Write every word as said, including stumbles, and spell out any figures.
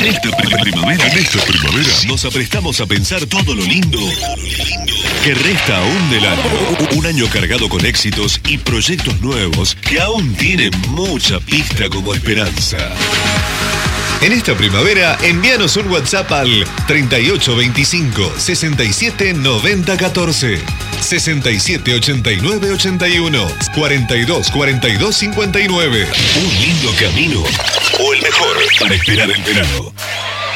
esta primavera, en esta primavera, nos aprestamos a pensar todo lo lindo que resta aún del año. Un año cargado con éxitos y proyectos nuevos que aún tienen mucha pista como esperanza. En esta primavera, envíanos un WhatsApp al treinta y ocho veinticinco, sesenta y siete noventa catorce, sesenta y siete ochenta y nueve ochenta y uno, cuarenta y dos cuarenta y dos cincuenta y nueve. Un lindo camino o el mejor para esperar el verano.